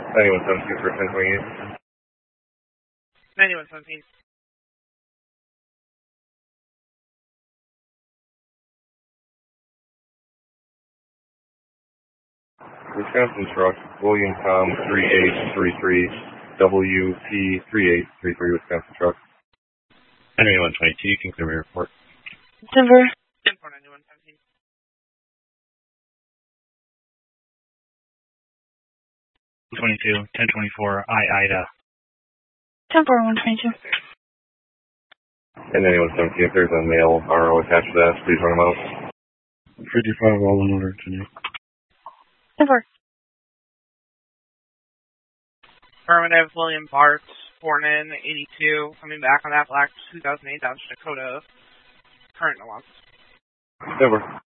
9117 for 1028. 9117. Wisconsin truck, William Tom 3833, WP 3833, Wisconsin truck. 9122, you can clear your report. Denver. 9117. 22, 1024, Ida. 10122. And 9117, if there's a male RO attached to that, please run them out. 55, all in order, Janine. Denver. Affirmative, William Bart, born in 82, coming back on that black 2008 Dodge Dakota. Current alarm. Denver.